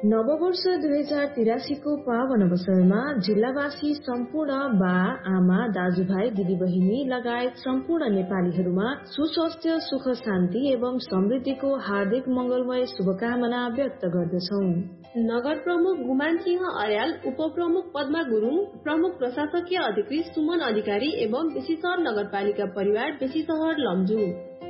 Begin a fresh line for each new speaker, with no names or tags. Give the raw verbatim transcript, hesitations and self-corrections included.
नववर्ष दुई हजार तिरासीको पावन अवसरमा जिल्लावासी सम्पूर्ण बा आमा दाजुभाइ दिदीबहिनी लगायत सम्पूर्ण नेपालीहरूमा सुस्वास्थ्य सुख शान्ति एवं समृद्धिको हार्दिक मंगलमय शुभकामना व्यक्त गर्दछौं।
नगर प्रमुख गुमान सिंह अर्याल, उपप्रमुख पद्मा गुरूङ, प्रमुख प्रशासकीय अधिकृत सुमन अधिकारी एवं बेसीसहर नगरपालिका परिवार बेसीसहर लमजू।